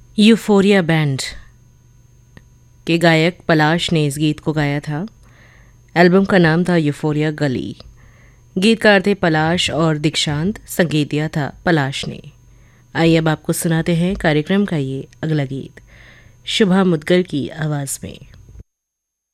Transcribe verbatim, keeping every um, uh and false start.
Euphoria band के गायक पलाश ने इस गीत को गाया था। एल्बम का नाम था यूफोरिया गली। गीतकार थे पलाश और दीक्षांत, संगीत दिया था पलाश ने। आइए अब आपको सुनाते हैं कार्यक्रम का ये अगला गीत शुभा मुद्गल की आवाज़ में।